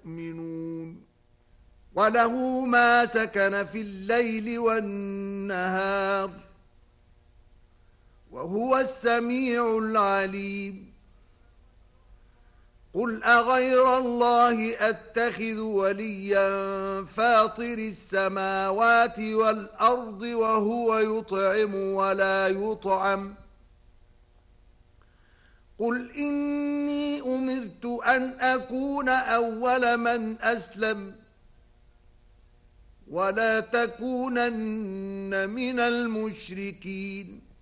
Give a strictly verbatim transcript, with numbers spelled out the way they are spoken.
يؤمنون وله ما سكن في الليل والنهار وهو السميع العليم قل أغير الله أتخذ وليا فاطر السماوات والأرض وهو يطعم ولا يطعم قل إني أمرت أن أكون أول من أسلم ولا تكونن من المشركين